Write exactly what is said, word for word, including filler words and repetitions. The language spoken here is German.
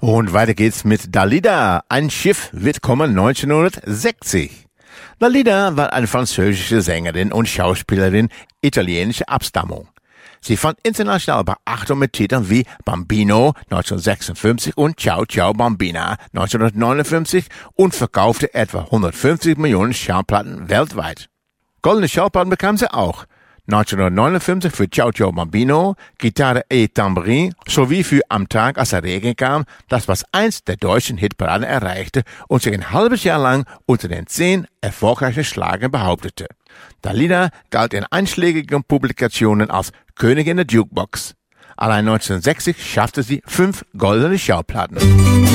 Und weiter geht's mit Dalida. Ein Schiff wird kommen neunzehnhundertsechzig. Dalida war eine französische Sängerin und Schauspielerin italienischer Abstammung. Sie fand international Beachtung mit Titeln wie Bambino neunzehnhundertsechsundfünfzig und Ciao Ciao Bambina neunzehnhundertneunundfünfzig und verkaufte etwa hundertfünfzig Millionen Schallplatten weltweit. Goldene Schallplatten bekam sie auch. neunzehnhundertneunundfünfzig für Ciao Ciao Bambino, Gitarre et Tambourine sowie für Am Tag, als der Regen kam, das was einst der deutschen Hitparade erreichte und sich ein halbes Jahr lang unter den zehn erfolgreichen Schlagern behauptete. Dalida galt in einschlägigen Publikationen als Königin der Jukebox. Allein neunzehnhundertsechzig schaffte sie fünf goldene Schallplatten.